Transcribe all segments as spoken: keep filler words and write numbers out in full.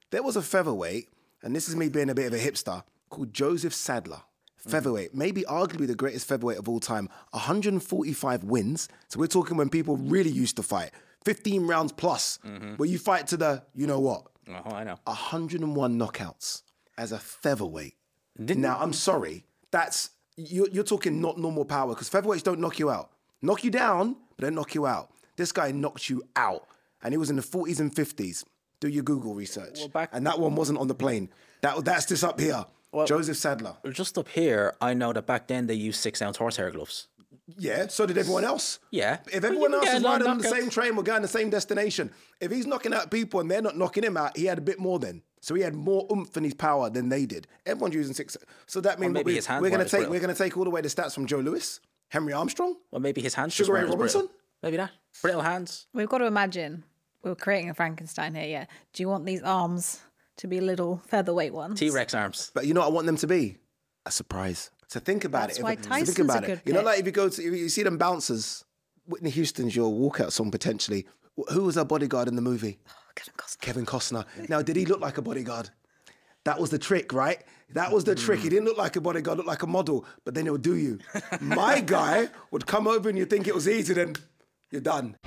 There was a featherweight, and this is me being a bit of a hipster, called Joseph Sadler. Featherweight, maybe arguably the greatest featherweight of all time. one hundred forty-five wins. So we're talking when people really used to fight. fifteen rounds plus, mm-hmm. where you fight to the, you know what? Oh, I know. one hundred one knockouts as a featherweight. Didn't now, I'm sorry. That's, you're, you're talking not normal power, because featherweights don't knock you out. Knock you down, but they knock you out. This guy knocked you out. And he was in the forties and fifties. Do your Google research. Well, back- and that one wasn't on the plane. That That's this up here. Well, Joseph Sadler. Just up here, I know that back then they used six-ounce horsehair gloves. Yeah, so did everyone else. Yeah. If everyone else is riding on the same train, we're going to the same destination. If he's knocking out people and they're not knocking him out, he had a bit more then. So he had more oomph in his power than they did. Everyone's using six. So that means maybe we, his hands we're going to weren't as take brittle. we're going to take all the way the stats from Joe Louis, Henry Armstrong. Well, maybe his hands just Sugar Ray weren't as Robinson? brittle. Maybe that. Brittle hands. We've got to imagine we're creating a Frankenstein here, yeah. Do you want these arms to be little featherweight ones? T-Rex arms. But you know what I want them to be? A surprise. So think about That's it. why If- so Tyson's think about a it. good You know, pick. like if you go to, if you see them bouncers, Whitney Houston's your walkout song potentially. Who was her bodyguard in the movie? Kevin Costner. Kevin Costner. Now, did he look like a bodyguard? That was the trick, right? That was the trick. He didn't look like a bodyguard, looked like a model, but then he'll do you. My guy would come over and you think it was easy, then you're done.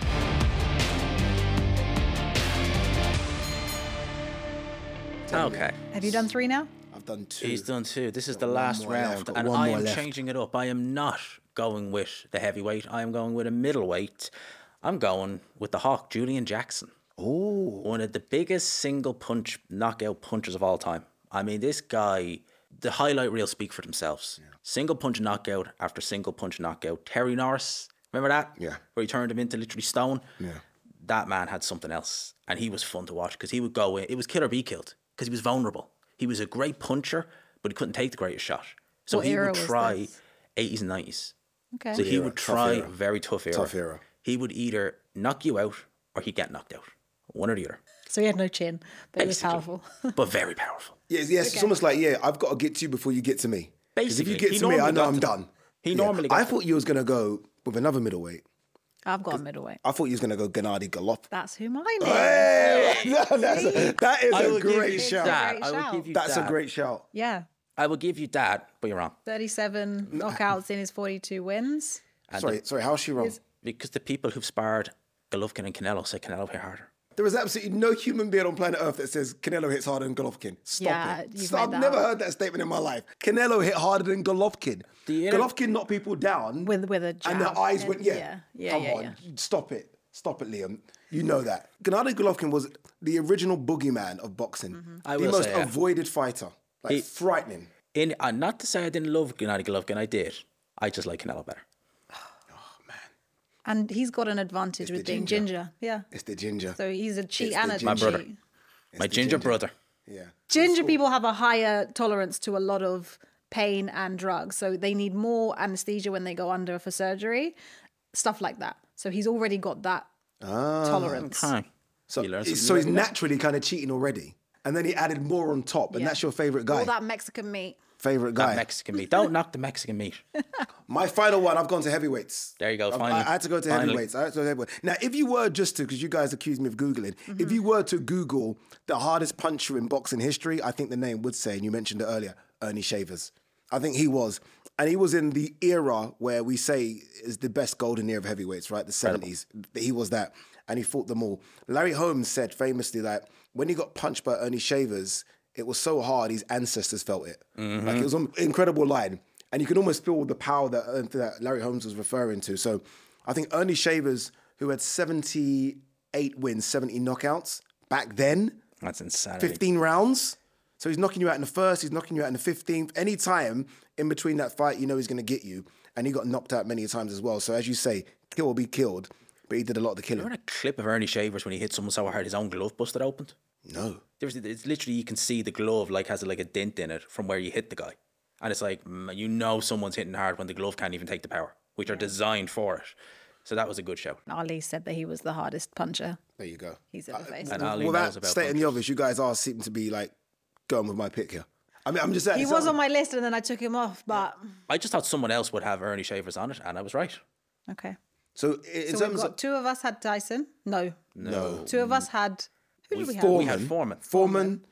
Okay. Have you done three now? I've done two. He's done two. This is the one last more left, round, got and one I more am left. changing it up. I am not going with the heavyweight. I am going with a middleweight. I'm going with the Hawk, Julian Jackson. Oh. One of the biggest single punch knockout punchers of all time. I mean, this guy, the highlight reels speak for themselves. Yeah. Single punch knockout after single punch knockout. Terry Norris, remember that? Yeah. Where he turned him into literally stone. Yeah. That man had something else, and he was fun to watch because he would go in. It was kill or be killed because he was vulnerable. He was a great puncher, but he couldn't take the greatest shot. So What he era would was try this? eighties and nineties. Okay. So he Era, would tough try era. very tough era. Tough era. He would either knock you out or he'd get knocked out. One or the other. So he had no chin, but he was Basically. powerful. But very powerful. Yes, yes. It's almost like, yeah, I've got to get to you before you get to me. 'Cause Basically. if you get He to me, I normally know got I'm to them. done. He Yeah. normally got I to thought you was going to go with another middleweight. I've got a middleweight. I thought you was going to go Gennady Golovkin. That's who mine is. Hey, that's a, that is I will a give great you shout. that. Great I will shout. give you That's that. a great shout. Yeah. I will give you that, but you're wrong. thirty-seven knockouts in his forty-two wins. And Sorry, sorry, how's she wrong? Is- Because the people who've sparred Golovkin and Canelo say Canelo hit harder. There is absolutely no human being on planet Earth that says Canelo hits harder than Golovkin. Stop Yeah, it. you've So made I've that never up. heard that statement in my life. Canelo hit harder than Golovkin. The inter- Golovkin knocked people down. With with a jab. and their eyes went, yeah. Yeah, yeah, Come yeah, on, yeah. stop it. Stop it, Liam. You know that. Gennady Golovkin was the original boogeyman of boxing. Mm-hmm. I the will most say that. avoided fighter. Like, He- frightening. In uh, not to say I didn't love Gennady Golovkin, I did. I just like Canelo better. And he's got an advantage It's with the being ginger. ginger. Yeah. It's the ginger. So he's a cheat It's and the a ginger. My brother. cheat. My the ginger, ginger. brother. yeah. Ginger people have a higher tolerance to a lot of pain and drugs. So they need more anesthesia when they go under for surgery, stuff like that. So he's already got that Ah. tolerance. Hi. So, You learn it's- something so he's new. naturally kind of cheating already. And then he added more on top. And Yeah. that's your favorite guy. All that Mexican meat. favorite That guy. Mexican meat. Don't knock the Mexican meat. My final one, I've gone to heavyweights. There you go, I've- finally. I, I had to go to Finally. heavyweights. I had to go to heavyweights. Now, if you were just to, because you guys accused me of Googling, Mm-hmm. if you were to Google the hardest puncher in boxing history, I think the name would say, and you mentioned it earlier, Ernie Shavers. I think he was. And he was in the era where we say is the best golden era of heavyweights, right? The seventies. He was that. And he fought them all. Larry Holmes said famously that when he got punched by Ernie Shavers, it was so hard his ancestors felt it. Like it was an incredible line. And you can almost feel the power that, uh, that Larry Holmes was referring to. So I think Ernie Shavers, who had seventy-eight wins, seventy knockouts, back then, That's insanity. fifteen rounds. So he's knocking you out in the first, he's knocking you out in the fifteenth. Any time in between that fight, you know he's going to get you. And he got knocked out many times as well. So as you say, kill or be killed. But he did a lot of the killing. Remember that clip of Ernie Shavers when he hit someone so hard his own glove busted opened? No. There's, it's literally, you can see the glove like has like a dent in it from where you hit the guy. And it's like, mm, you know someone's hitting hard when the glove can't even take the power, which are designed for it. So that was a good show. Ali said that he was the hardest puncher There you go. he's ever faced. And Ali Without knows about stating the punches. obvious, you guys are seem to be like going with my pick here. I mean, I'm just saying. He it was sounds- on my list and then I took him off, but I just thought someone else would have Ernie Shavers on it, and I was right. okay. So in So we've terms got of two of us had Tyson. No. no, Two of us had who did we have? Foreman, We had Foreman. Foreman,